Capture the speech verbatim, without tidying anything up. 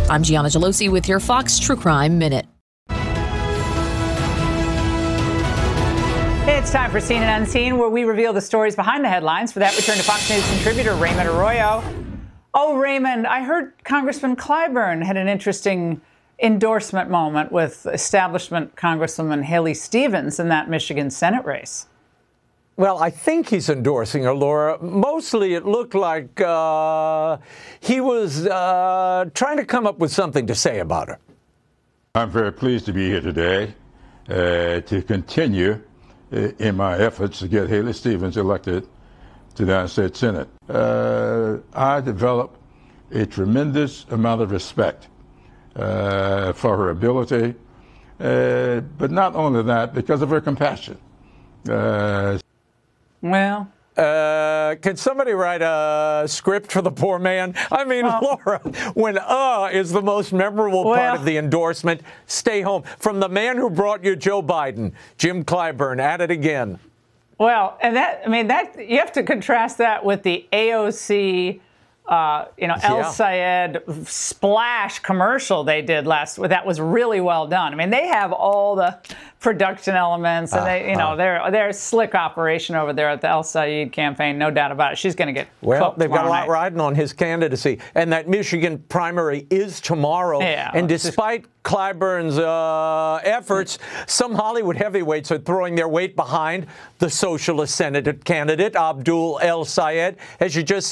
I'm Gianna Gelosi with your Fox True Crime Minute. It's time for Seen and Unseen, where we reveal the stories behind the headlines. For that, we turn to Fox News contributor Raymond Arroyo. Oh, Raymond, I heard Congressman Clyburn had an interesting endorsement moment with establishment Congresswoman Haley Stevens in that Michigan Senate race. Well, I think he's endorsing her, Laura. Mostly it looked like uh, he was uh, trying to come up with something to say about her. I'm very pleased to be here today uh, to continue uh, in my efforts to get Haley Stevens elected to the United States Senate. Uh, I developed a tremendous amount of respect uh, for her ability, uh, but not only that, because of her compassion. Uh, Well, Uh, can somebody write a script for the poor man? I mean, Oh. Laura, when uh is the most memorable Well. part of the endorsement, stay home. From the man who brought you Joe Biden, Jim Clyburn, at it again. well, and that, I mean, that, you have to contrast that with the A O C, uh, you know, El Yeah. Sayed splash commercial they did last, that was really well done. I mean, they have all the production elements, and they, you know, Uh-huh. they're, they're a slick operation over there at the El Sayed campaign, no doubt about it. She's going to get Well, cooked they've got a tomorrow lot night. riding on his candidacy. And that Michigan primary is tomorrow. Yeah, and it's just- despite Clyburn's uh, efforts, some Hollywood heavyweights are throwing their weight behind the socialist Senate candidate, Abdul El Sayed. As you just